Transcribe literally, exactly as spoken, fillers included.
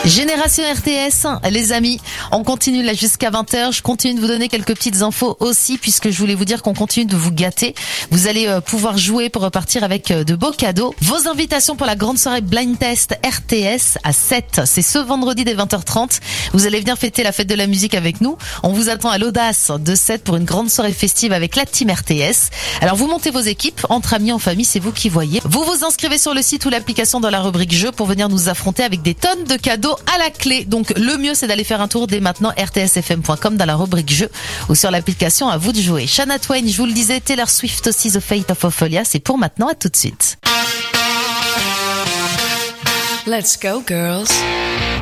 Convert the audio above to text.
Génération R T S, les amis, on continue là jusqu'à vingt heures. Je continue de vous donner quelques petites infos aussi, puisque je voulais vous dire qu'on continue de vous gâter. Vous allez euh, pouvoir jouer pour repartir avec euh, de beaux cadeaux. Vos invitations pour la grande soirée Blind Test R T S à sept, c'est ce vendredi dès vingt heures trente. Vous allez venir fêter la fête de la musique avec nous. On vous attend à l'Audace de sept pour une grande soirée festive avec la team R T S. Alors vous montez vos équipes, entre amis, en famille, c'est vous qui voyez. Vous vous inscrivez sur le site ou l'application dans la rubrique jeu pour venir nous affronter avec des tonnes de cadeaux à la clé. Donc le mieux c'est d'aller faire un tour dès maintenant r t s f m point com dans la rubrique jeu ou sur l'application. À vous de jouer. Shania Twain, je vous le disais, Taylor Swift aussi, The Fate of Ophelia, c'est pour maintenant. À tout de suite. Let's go girls.